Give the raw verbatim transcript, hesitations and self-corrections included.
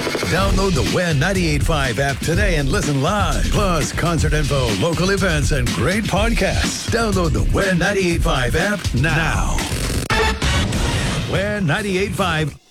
Download the W E N ninety-eight point five app today and listen live. Plus, concert info, local events, and great podcasts. Download the W E N ninety-eight point five app now. W E N ninety-eight point five